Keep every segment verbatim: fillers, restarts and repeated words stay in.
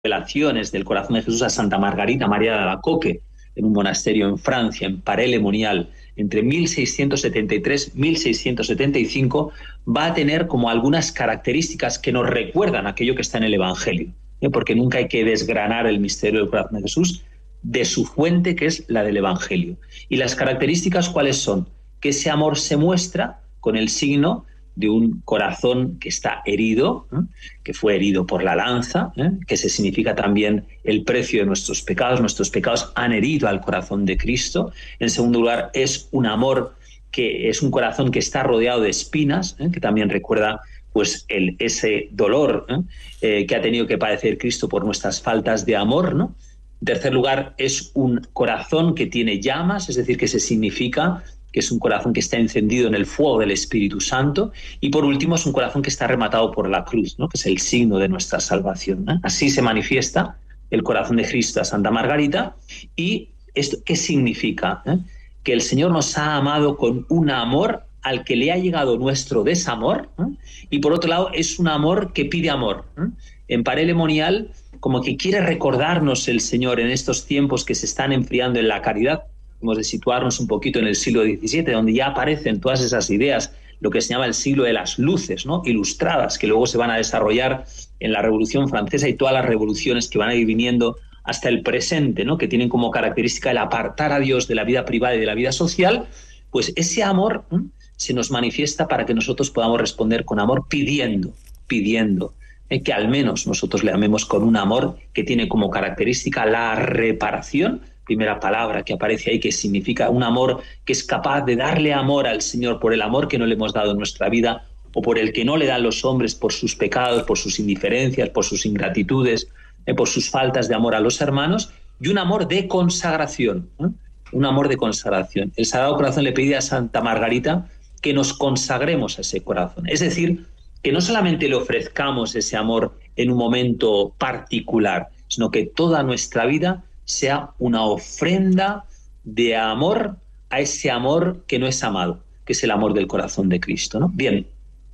revelaciones del corazón de Jesús a Santa Margarita María de Alacoque, en un monasterio en Francia, en Paray-le-Monial, entre mil seiscientos setenta y tres y mil seiscientos setenta y cinco, va a tener como algunas características que nos recuerdan aquello que está en el Evangelio, ¿eh? Porque nunca hay que desgranar el misterio del corazón de Jesús de su fuente, que es la del Evangelio. ¿Y las características cuáles son? Que ese amor se muestra con el signo de un corazón que está herido, ¿eh? que fue herido por la lanza, ¿eh? que se significa también el precio de nuestros pecados. Nuestros pecados han herido al corazón de Cristo. En segundo lugar, es un amor que es un corazón que está rodeado de espinas, ¿eh? que también recuerda pues el, ese dolor ¿eh? Eh, que ha tenido que padecer Cristo por nuestras faltas de amor, ¿no? En tercer lugar, es un corazón que tiene llamas, es decir, que se significa que es un corazón que está encendido en el fuego del Espíritu Santo. Y por último, es un corazón que está rematado por la cruz, ¿no? que es el signo de nuestra salvación, ¿no? Así se manifiesta el corazón de Cristo a Santa Margarita. ¿Y esto qué significa? ¿Eh? Que el Señor nos ha amado con un amor al que le ha llegado nuestro desamor, ¿eh? Y por otro lado, es un amor que pide amor, ¿eh? En Paray-le-Monial, como que quiere recordarnos el Señor en estos tiempos que se están enfriando en la caridad. Hemos de situarnos un poquito en el siglo diecisiete, donde ya aparecen todas esas ideas, lo que se llama el siglo de las luces, ¿no? ilustradas, que luego se van a desarrollar en la Revolución Francesa y todas las revoluciones que van a ir viniendo hasta el presente, ¿no? que tienen como característica el apartar a Dios de la vida privada y de la vida social. Pues ese amor ¿eh? se nos manifiesta para que nosotros podamos responder con amor pidiendo, pidiendo, ¿eh? que al menos nosotros le amemos con un amor que tiene como característica la reparación. Primera palabra que aparece ahí, que significa un amor que es capaz de darle amor al Señor por el amor que no le hemos dado en nuestra vida, o por el que no le dan los hombres por sus pecados, por sus indiferencias, por sus ingratitudes, eh, por sus faltas de amor a los hermanos, y un amor de consagración, ¿eh? un amor de consagración. El Sagrado Corazón le pide a Santa Margarita que nos consagremos a ese corazón, es decir, que no solamente le ofrezcamos ese amor en un momento particular, sino que toda nuestra vida sea una ofrenda de amor a ese amor que no es amado, que es el amor del corazón de Cristo, ¿no? Bien,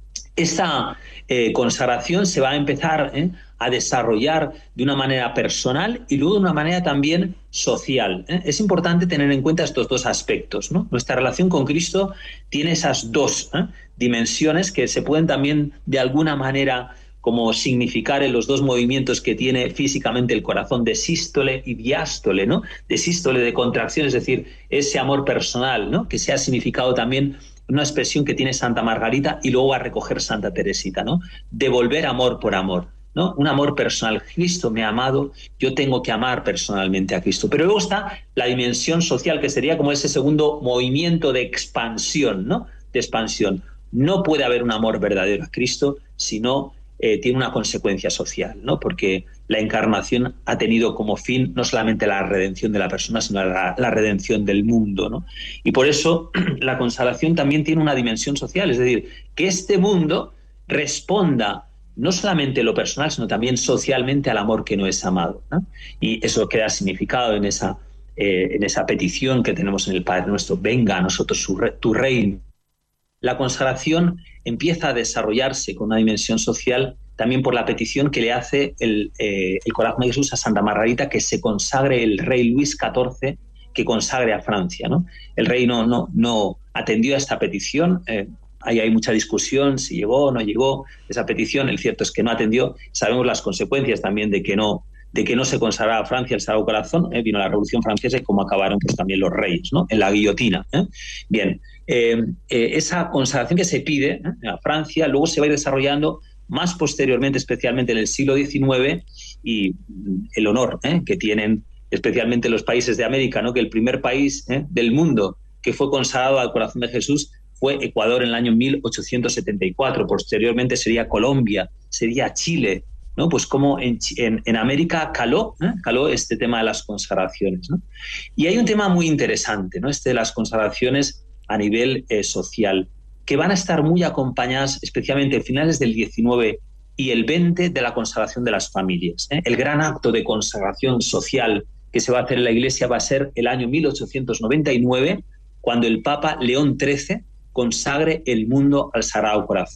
esta eh, consagración se va a empezar ¿eh? a desarrollar de una manera personal y luego de una manera también social, ¿eh? Es importante tener en cuenta estos dos aspectos, ¿no? Nuestra relación con Cristo tiene esas dos ¿eh? dimensiones que se pueden también de alguna manera como significar en los dos movimientos que tiene físicamente el corazón de sístole y diástole, ¿no? De sístole, de contracción, es decir, ese amor personal, ¿no? Que se ha significado también una expresión que tiene Santa Margarita y luego a recoger Santa Teresita, ¿no? Devolver amor por amor, ¿no? Un amor personal. Cristo me ha amado, yo tengo que amar personalmente a Cristo. Pero luego está la dimensión social, que sería como ese segundo movimiento de expansión, ¿no? De expansión. No puede haber un amor verdadero a Cristo si no Eh, tiene una consecuencia social, ¿no? Porque la encarnación ha tenido como fin no solamente la redención de la persona, sino la, la redención del mundo, ¿no? Y por eso la consagración también tiene una dimensión social, es decir, que este mundo responda no solamente en lo personal, sino también socialmente al amor que no es amado, ¿no? Y eso queda significado en esa, eh, en esa petición que tenemos en el Padre Nuestro: venga a nosotros su re, tu reino. La consagración empieza a desarrollarse con una dimensión social también por la petición que le hace el, eh, el corazón de Jesús a Santa Margarita, que se consagre el rey Luis catorce, que consagre a Francia, ¿no? El rey no, no, no atendió a esta petición, eh, ahí hay mucha discusión si llegó o no llegó esa petición, el cierto es que no atendió. Sabemos las consecuencias también de que no, de que no se consagrara a Francia el Sagrado Corazón, eh, vino la Revolución Francesa y cómo acabaron pues también los reyes, ¿no? En la guillotina, ¿eh? Bien, eh, eh, esa consagración que se pide ¿eh? a Francia luego se va a ir desarrollando más posteriormente, especialmente en el siglo diecinueve, y el honor ¿eh? que tienen especialmente los países de América, ¿no? Que el primer país ¿eh? del mundo que fue consagrado al corazón de Jesús fue Ecuador en el año mil ochocientos setenta y cuatro, posteriormente sería Colombia, sería Chile, ¿no? Pues como en, en, en América caló, ¿eh? caló este tema de las consagraciones, ¿no? Y hay un tema muy interesante, ¿no? Este de las consagraciones a nivel eh, social, que van a estar muy acompañadas, especialmente a finales del diecinueve y el veinte, de la consagración de las familias, ¿eh? El gran acto de consagración social que se va a hacer en la Iglesia va a ser el año mil ochocientos noventa y nueve, cuando el Papa León trece consagre el mundo al Sagrado Corazón.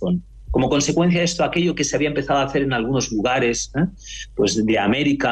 Como consecuencia de esto, aquello que se había empezado a hacer en algunos lugares, ¿eh? pues de América,